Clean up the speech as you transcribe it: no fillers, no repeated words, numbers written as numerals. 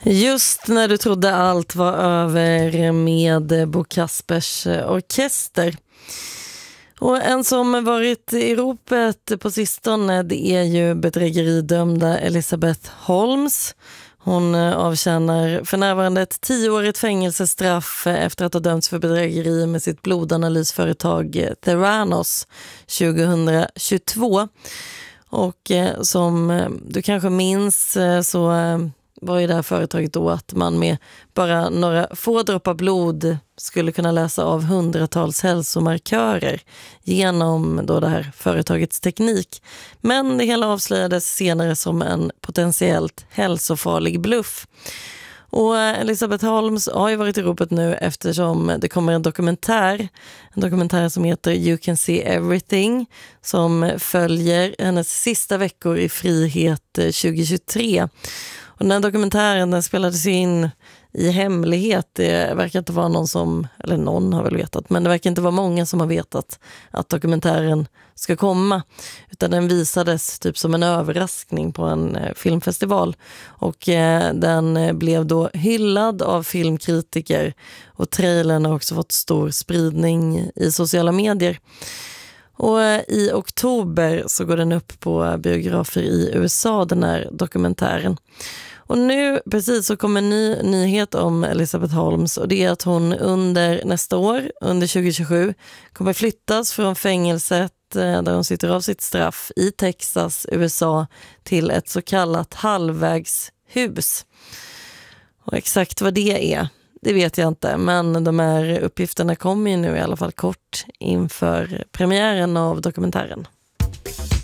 Just när du trodde allt var över med Bo Kaspers orkester. Och en som varit i ropet på sistone, det är ju bedrägeridömda Elizabeth Holmes. Hon avtjänar för närvarande ett 10-årigt fängelsestraff efter att ha dömts för bedrägeri med sitt blodanalysföretag Theranos 2022. Och som du kanske minns så var ju det här företaget då att man med bara några få droppar blod skulle kunna läsa av hundratals hälsomarkörer genom då det här företagets teknik. Men det hela avslöjades senare som en potentiellt hälsofarlig bluff. Och Elizabeth Holmes har ju varit i ropet nu eftersom det kommer en dokumentär som heter You Can See Everything, som följer hennes sista veckor i frihet 2023. Och den här dokumentären spelades in i hemlighet. Det verkar inte vara någon som, eller någon har väl vetat, men det verkar inte vara många som har vetat att dokumentären ska komma. Utan den visades typ som en överraskning på en filmfestival. Och den blev då hyllad av filmkritiker. Och trailern har också fått stor spridning i sociala medier. Och i oktober så går den upp på biografer i USA, den här dokumentären. Och nu precis så kommer en ny nyhet om Elizabeth Holmes, och det är att hon under nästa år, under 2027, kommer flyttas från fängelset där hon sitter av sitt straff i Texas, USA, till ett så kallat halvvägshus. Och exakt vad det är, det vet jag inte, men de här uppgifterna kommer ju nu i alla fall kort inför premiären av dokumentären.